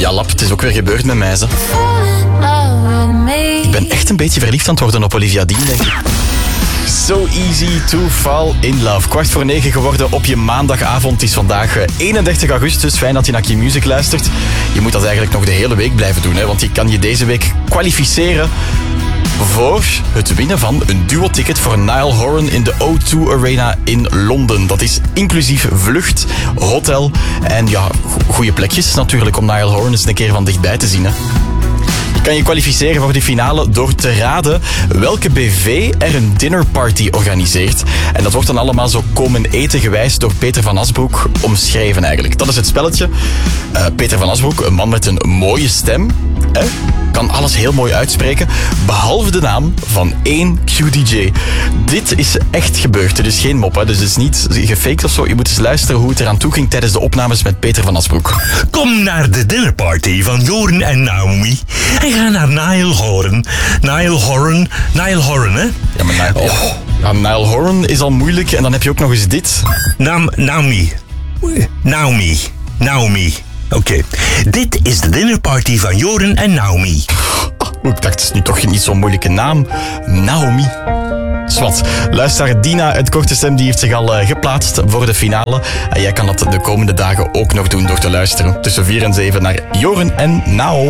Ja, Lap, het is ook weer gebeurd met mij, ze. Ik ben echt een beetje verliefd aan het worden op Olivia Dean, denk ik. So easy to fall in love. 8:45 geworden op je maandagavond. Het is vandaag 31 augustus. Fijn dat je naar Q-Music luistert. Je moet dat eigenlijk nog de hele week blijven doen, hè, want je kan je deze week kwalificeren voor het winnen van een duo-ticket voor Niall Horan in de O2 Arena in Londen. Dat is inclusief vlucht, hotel en ja, goede plekjes natuurlijk om Niall Horan eens een keer van dichtbij te zien, hè. Je kan je kwalificeren voor de finale door te raden welke BV er een dinnerparty organiseert. En dat wordt dan allemaal zo komen eten gewijs door Peter van Asbroek omschreven eigenlijk. Dat is het spelletje. Peter van Asbroek, een man met een mooie stem, kan alles heel mooi uitspreken, behalve de naam van één QDJ. Dit is echt gebeurd, het is geen mop, hè. Dus het is niet gefaked of zo. Je moet eens luisteren hoe het eraan toe ging tijdens de opnames met Peter van Asbroek. Kom naar de dinnerparty van Joren en Naomi en ga naar Niall Horan. Niall Horan, hè? Ja, maar Niall Horan is al moeilijk en dan heb je ook nog eens dit. Naomi. Oké. Dit is de dinnerparty van Joren en Naomi. Ik dacht, het is nu toch niet zo'n moeilijke naam. Naomi. Zwat, luisteraar Dina, het korte stem, die heeft zich al geplaatst voor de finale. En jij kan dat de komende dagen ook nog doen door te luisteren. Tussen 4 en 7 naar Joren en Naomi.